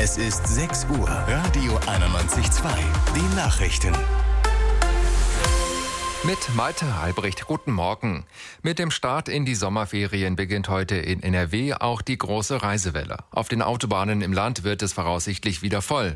Es ist 6 Uhr. Radio 91.2. Die Nachrichten. Mit Malte Albrecht, guten Morgen. Mit dem Start in die Sommerferien beginnt heute in NRW auch die große Reisewelle. Auf den Autobahnen im Land wird es voraussichtlich wieder voll.